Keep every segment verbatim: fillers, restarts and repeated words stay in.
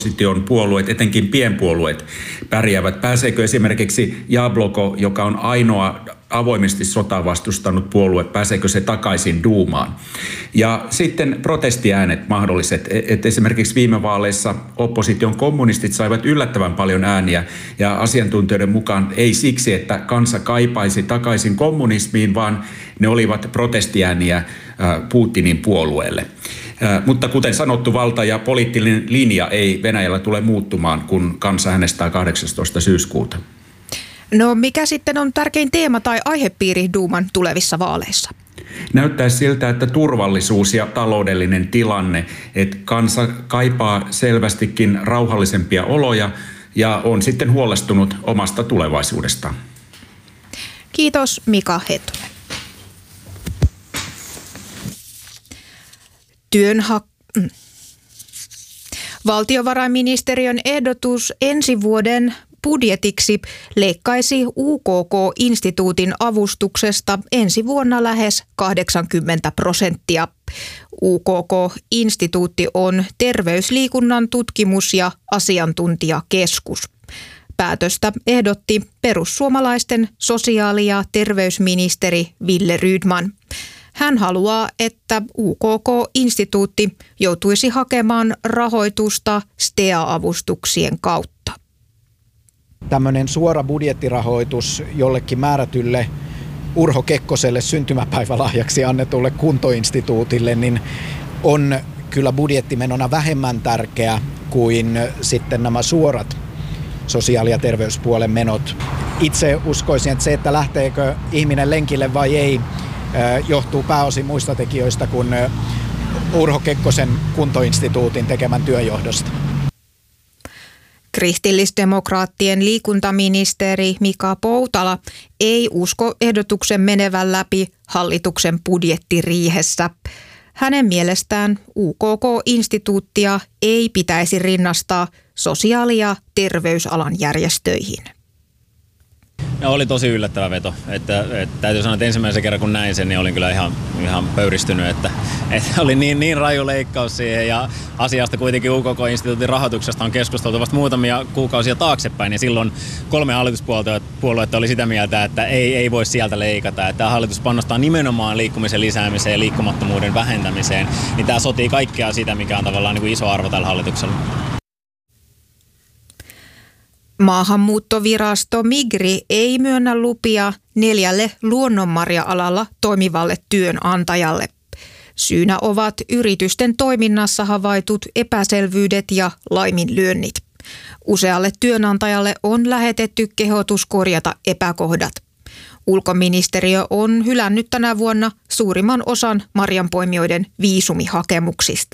opposition puolueet, etenkin pienpuolueet, pärjäävät. Pääseekö esimerkiksi Jabloko, joka on ainoa avoimesti sotaa vastustanut puolue, pääseekö se takaisin Duumaan? Ja sitten protestiäänet mahdolliset. Et esimerkiksi viime vaaleissa opposition kommunistit saivat yllättävän paljon ääniä, ja asiantuntijoiden mukaan ei siksi, että kansa kaipaisi takaisin kommunismiin, vaan ne olivat protestiääniä Putinin puolueelle. Mutta kuten sanottu, valta ja poliittinen linja ei Venäjällä tule muuttumaan, kun kansa äänestää kahdeksastoista syyskuuta. No mikä sitten on tärkein teema tai aihepiiri Duuman tulevissa vaaleissa? Näyttää siltä, että turvallisuus ja taloudellinen tilanne, että kansa kaipaa selvästikin rauhallisempia oloja ja on sitten huolestunut omasta tulevaisuudestaan. Kiitos Mika Hetonen. Työnhak... Mm. Valtiovarainministeriön ehdotus ensi vuoden budjetiksi leikkaisi U K K-instituutin avustuksesta ensi vuonna lähes kahdeksankymmentä prosenttia. U K K-instituutti on terveysliikunnan tutkimus- ja asiantuntijakeskus. Päätöstä ehdotti perussuomalaisten sosiaali- ja terveysministeri Wille Rydman. Hän haluaa, että U K K-instituutti joutuisi hakemaan rahoitusta S T E A-avustuksien kautta. Tämmöinen suora budjettirahoitus jollekin määrätylle Urho Kekkoselle syntymäpäivälahjaksi annetulle kuntoinstituutille niin on kyllä budjettimenona vähemmän tärkeä kuin sitten nämä suorat sosiaali- ja terveyspuolen menot. Itse uskoisin, että se, että lähteekö ihminen lenkille vai ei, johtuu pääosin muista tekijöistä kuin Urho Kekkosen kuntoinstituutin tekemän työjohdosta. Kristillisdemokraattien liikuntaministeri Mika Poutala ei usko ehdotuksen menevän läpi hallituksen budjettiriihessä. Hänen mielestään U K K-instituuttia ei pitäisi rinnastaa sosiaali- ja terveysalan järjestöihin. No, oli tosi yllättävä veto. Että, että täytyy sanoa, että ensimmäisen kerran kun näin sen, niin olin kyllä ihan, ihan pöyristynyt, että, että oli niin, niin raju leikkaus siihen. Ja asiasta kuitenkin U K K-instituutin rahoituksesta on keskusteltu vasta muutamia kuukausia taaksepäin. Ja silloin kolme hallituspuoluetta oli sitä mieltä, että ei, ei voi sieltä leikata. Että tämä hallitus panostaa nimenomaan liikkumisen lisäämiseen ja liikkumattomuuden vähentämiseen. Niin tämä sotii kaikkea sitä, mikä on tavallaan niin kuin iso arvo tällä hallituksella. Maahanmuuttovirasto Migri ei myönnä lupia neljälle luonnonmarja-alalla toimivalle työnantajalle. Syynä ovat yritysten toiminnassa havaitut epäselvyydet ja laiminlyönnit. Usealle työnantajalle on lähetetty kehotus korjata epäkohdat. Ulkoministeriö on hylännyt tänä vuonna suurimman osan marjanpoimijoiden viisumihakemuksista.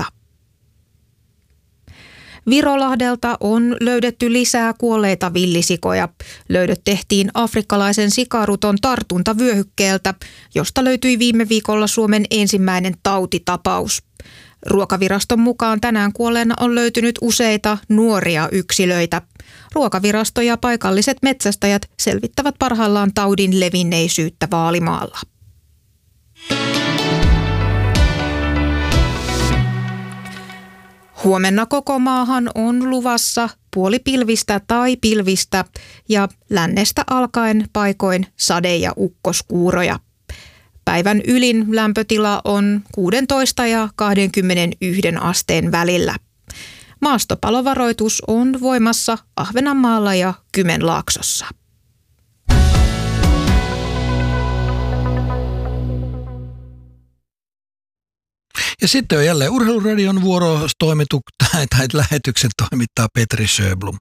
Virolahdelta on löydetty lisää kuolleita villisikoja. Löydöt tehtiin afrikkalaisen sikaruton tartuntavyöhykkeeltä, josta löytyi viime viikolla Suomen ensimmäinen tautitapaus. Ruokaviraston mukaan tänään kuolleena on löytynyt useita nuoria yksilöitä. Ruokavirasto ja paikalliset metsästäjät selvittävät parhaillaan taudin levinneisyyttä Vaalimaalla. Huomenna koko maahan on luvassa puolipilvistä tai pilvistä ja lännestä alkaen paikoin sade- ja ukkoskuuroja. Päivän ylin lämpötila on kuusitoista ja kaksikymmentäyksi asteen välillä. Maastopalovaroitus on voimassa Ahvenanmaalla ja Kymenlaaksossa. Ja sitten on jälleen Urheiluradion vuoro toimitu, tai, tai lähetyksen toimittaa Petri Sjöblom.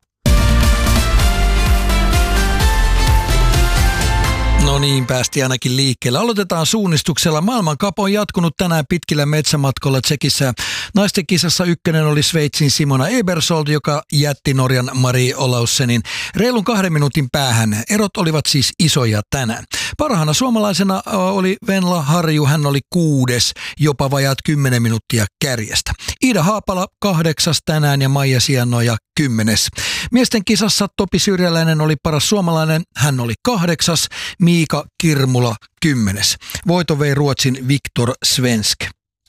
No niin, päästiin ainakin liikkeelle. Aloitetaan suunnistuksella. Maailmankap on jatkunut tänään pitkillä metsämatkoilla Tsekissä. Naisten kisassa ykkönen oli Sveitsin Simona Ebersold, joka jätti Norjan Marie Olaussenin reilun kahden minuutin päähän. Erot olivat siis isoja tänään. Parhaana suomalaisena oli Venla Harju, hän oli kuudes, jopa vajaat kymmenen minuuttia kärjestä. Iida Haapala kahdeksas tänään ja Maija Sianoja kymmenes. Miesten kisassa Topi Syrjäläinen oli paras suomalainen, hän oli kahdeksas, Miika Kirmula kymmenes. Voiton vei Ruotsin Viktor Svensk.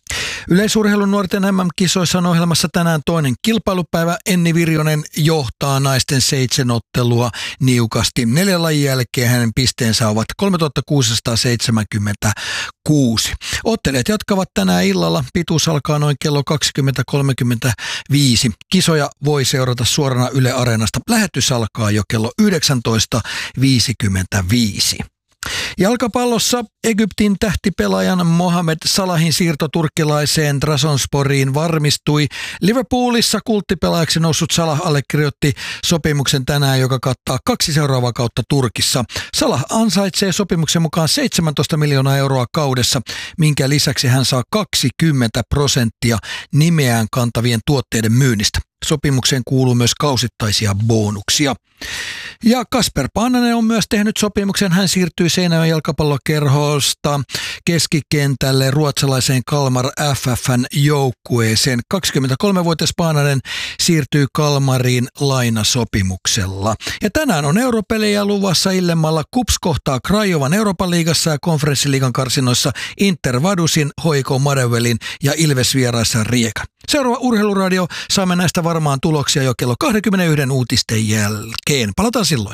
Yleisurheilun nuorten M M-kisoissa on ohjelmassa tänään toinen kilpailupäivä. Enni Virjonen johtaa naisten seitsemänottelua niukasti. Neljän lajin jälkeen hänen pisteensä ovat kolmetuhatta kuusisataaseitsemänkymmentäkuusi. Ottelijat jatkavat tänään illalla. Pituus alkaa noin kello kaksikymmentä kolmekymmentäviisi. Kisoja voi seurata suorana Yle Areenasta. Lähetys alkaa jo kello yhdeksäntoista viisikymmentäviisi. Jalkapallossa Egyptin tähtipelaajan Mohamed Salahin siirto turkkilaiseen Trabzonsporiin varmistui. Liverpoolissa kulttipelaajaksi noussut Salah allekirjoitti sopimuksen tänään, joka kattaa kaksi seuraavaa kautta Turkissa. Salah ansaitsee sopimuksen mukaan seitsemäntoista miljoonaa euroa kaudessa, minkä lisäksi hän saa kaksikymmentä prosenttia nimeään kantavien tuotteiden myynnistä. Sopimukseen kuuluu myös kausittaisia bonuksia. Ja Kasper Paananen on myös tehnyt sopimuksen. Hän siirtyy Seinäjoen jalkapallokerhosta keskikentälle ruotsalaiseen Kalmar F F:n joukkueeseen. kaksikymmentäkolmevuotias Paananen siirtyy Kalmariin lainasopimuksella. Ja tänään on europelejä luvassa illemmalla. KuPS kohtaa Crajovan Euroopan liigassa ja konferenssiliigan karsinoissa Inter Vadusin, H I K Madewellin ja Ilves vieraissa Riekan. Seuraava Urheiluradio. Saamme näistä varmaan tuloksia jo kello kaksikymmentäyksi uutisten jälkeen. Palataan silloin.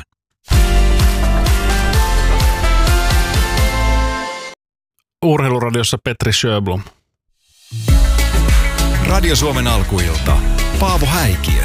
Urheiluradiossa Petri Sjöblom. Radio Suomen alkuilta. Paavo Häikiö.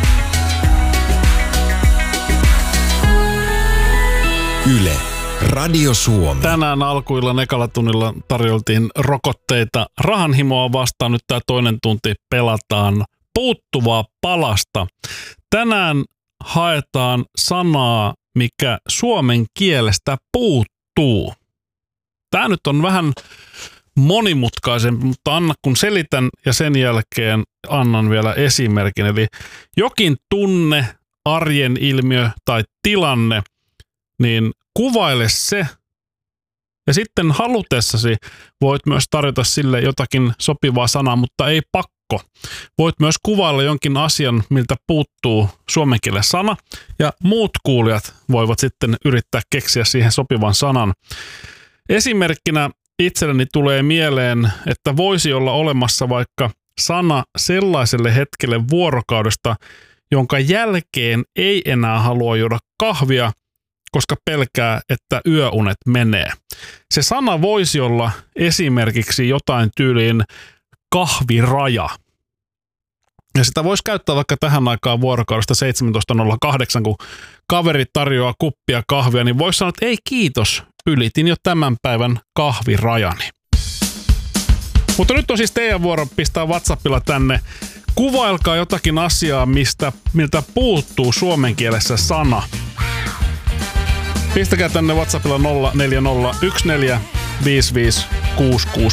Yle. Radio Suomi. Tänään alkuillan ekalla tunnilla tarjoltiin rokotteita rahanhimoa vastaan. Nyt tämä toinen tunti pelataan puuttuvaa palasta. Tänään haetaan sanaa, mikä suomen kielestä puuttuu. Tämä nyt on vähän monimutkaisempi, mutta anna kun selitän ja sen jälkeen annan vielä esimerkin. Eli jokin tunne, arjen ilmiö tai tilanne, niin kuvaile se ja sitten halutessasi voit myös tarjota sille jotakin sopivaa sanaa, mutta ei pakko. Voit myös kuvailla jonkin asian, miltä puuttuu suomen kielen sana ja muut kuulijat voivat sitten yrittää keksiä siihen sopivan sanan. Esimerkkinä itselleni tulee mieleen, että voisi olla olemassa vaikka sana sellaiselle hetkelle vuorokaudesta, jonka jälkeen ei enää halua juoda kahvia, koska pelkää, että yöunet menee. Se sana voisi olla esimerkiksi jotain tyyliin kahviraja. Ja sitä voisi käyttää vaikka tähän aikaan vuorokaudesta seitsemäntoista nolla kahdeksan, kun kaveri tarjoaa kuppia kahvia, niin voisi sanoa, että ei kiitos, ylitin jo tämän päivän kahvirajani. Mutta nyt on siis teidän vuoro pistää WhatsAppilla tänne. Kuvailkaa jotakin asiaa, mistä, miltä puuttuu suomen kielessä sana. Pistäkää tänne WhatsAppilla nolla neljä nolla yksi neljä viisi viisi kuusi kuusi